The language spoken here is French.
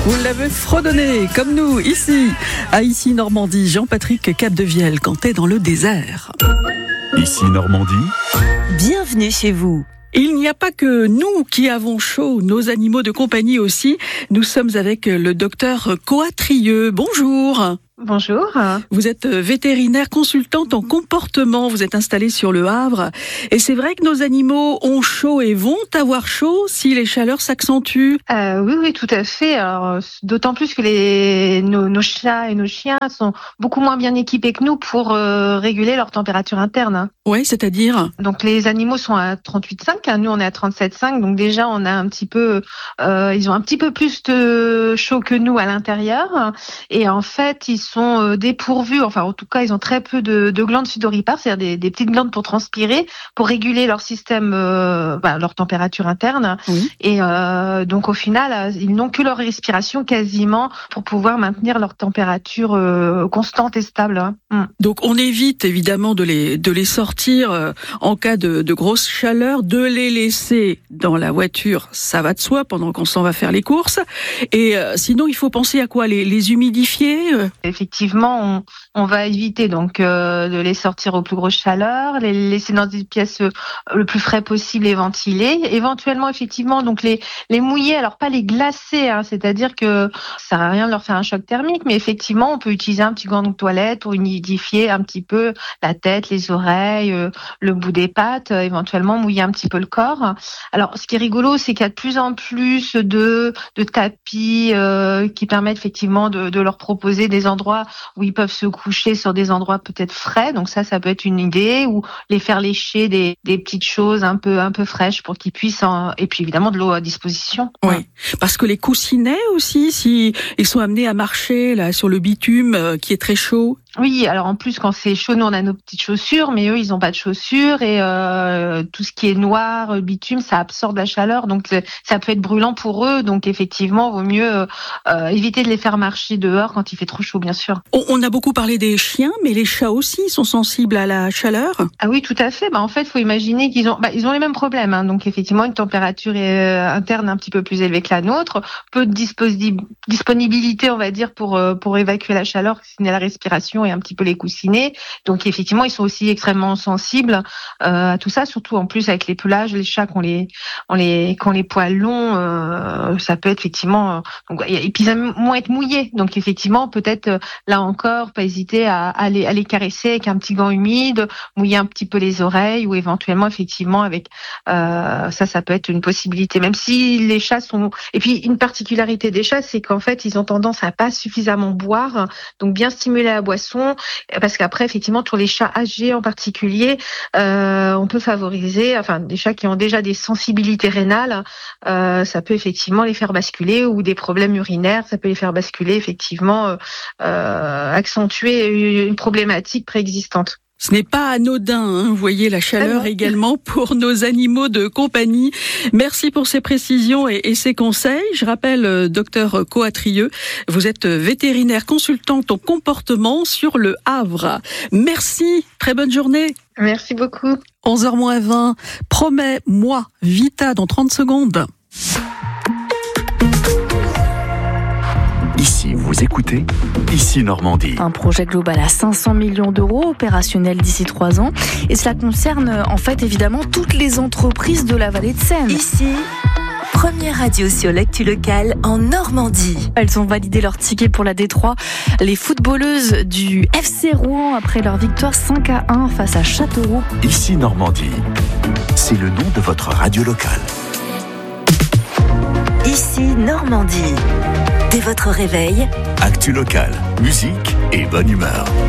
Vous l'avez fredonné, comme nous, ici, à Ici Normandie, Jean-Patrick Capdevielle, cantait dans le désert. Ici Normandie. Bienvenue chez vous. Il n'y a pas que nous qui avons chaud, nos animaux de compagnie aussi. Nous sommes avec le docteur Coatrieux. Bonjour. Bonjour. Vous êtes vétérinaire consultante en comportement. Vous êtes installée sur le Havre. Et c'est vrai que nos animaux ont chaud et vont avoir chaud si les chaleurs s'accentuent. Oui, tout à fait. Alors, d'autant plus que nos chats et nos chiens sont beaucoup moins bien équipés que nous pour réguler leur température interne. Oui, c'est-à-dire ? Donc les animaux sont à 38,5, nous on est à 37,5. Donc déjà on a un petit peu, ils ont un petit peu plus de chaud que nous à l'intérieur. Et en fait ils sont dépourvus, enfin en tout cas ils ont très peu de glandes sudoripares, c'est-à-dire des petites glandes pour transpirer, pour réguler leur système, leur température interne. Oui. Et donc au final ils n'ont que leur respiration quasiment pour pouvoir maintenir leur température constante et stable. Donc on évite évidemment de les sortir en cas de grosse chaleur, de les laisser dans la voiture, ça va de soi pendant qu'on s'en va faire les courses. Et sinon il faut penser à quoi, les humidifier. Effectivement, on va éviter donc de les sortir aux plus grosses chaleurs, les laisser dans des pièces le plus frais possible et ventilées. Éventuellement, effectivement, donc les mouiller, alors pas les glacer, c'est-à-dire que ça sert à rien de leur faire un choc thermique, mais effectivement, on peut utiliser un petit gant de toilette pour humidifier un petit peu la tête, les oreilles, le bout des pattes, éventuellement mouiller un petit peu le corps. Alors, ce qui est rigolo, c'est qu'il y a de plus en plus de tapis qui permettent effectivement de leur proposer des endroits où ils peuvent se coucher sur des endroits peut-être frais. Donc ça peut être une idée, ou les faire lécher des petites choses un peu fraîches pour qu'ils puissent et puis évidemment de l'eau à disposition. Oui, parce que les coussinets aussi, si ils sont amenés à marcher là sur le bitume qui est très chaud. Oui, alors en plus quand c'est chaud, nous on a nos petites chaussures, mais eux ils n'ont pas de chaussures et tout ce qui est noir, bitume, ça absorbe la chaleur, donc ça peut être brûlant pour eux. Donc effectivement, vaut mieux éviter de les faire marcher dehors quand il fait trop chaud, bien sûr. On a beaucoup parlé des chiens, mais les chats aussi sont sensibles à la chaleur. Ah oui, tout à fait. En fait, faut imaginer qu'ils ont les mêmes problèmes. Donc effectivement, une température interne un petit peu plus élevée que la nôtre, peu de disponibilité, on va dire, pour évacuer la chaleur, sinon la respiration et un petit peu les coussinets. Donc effectivement, ils sont aussi extrêmement sensibles à tout ça, surtout en plus avec les pelages, les chats qui ont les poils longs, ça peut être effectivement et puis ils aiment moins être mouillés. Donc effectivement, peut-être là encore, pas hésiter à les caresser avec un petit gant humide, mouiller un petit peu les oreilles, ou éventuellement effectivement avec ça peut être une possibilité. Même si les chats sont, et puis une particularité des chats, c'est qu'en fait ils ont tendance à pas suffisamment boire, donc bien stimuler la boisson, parce qu'après effectivement pour les chats âgés en particulier, on peut favoriser, des chats qui ont déjà des sensibilités rénales, ça peut effectivement les faire basculer, ou des problèmes urinaires, ça peut les faire basculer effectivement, accentuer une problématique préexistante. Ce n'est pas anodin, vous voyez, la chaleur également pour nos animaux de compagnie. Merci pour ces précisions et ces conseils. Je rappelle, docteur Coatrieux, vous êtes vétérinaire consultante en comportement sur le Havre. Merci, très bonne journée. Merci beaucoup. 11h-20, promets-moi, Vita dans 30 secondes. Ici, vous écoutez Ici Normandie. Un projet global à 500 millions d'euros, opérationnel d'ici 3 ans. Et cela concerne en fait évidemment toutes les entreprises de la vallée de Seine. Ici, première radio sur l'actu locale en Normandie. Elles ont validé leur ticket pour la D3. Les footballeuses du FC Rouen après leur victoire 5-1 face à Châteauroux. Ici Normandie, c'est le nom de votre radio locale. Ici Normandie. Dès votre réveil, Actu locale, musique et bonne humeur.